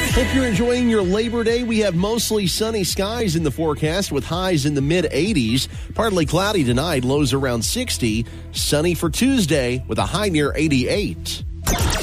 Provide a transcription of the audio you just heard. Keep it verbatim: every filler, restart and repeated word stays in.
Hope you're enjoying your Labor Day. We have mostly sunny skies in the forecast with highs in the mid eighties. Partly cloudy tonight, lows around sixty. Sunny for Tuesday with a high near eighty-eight.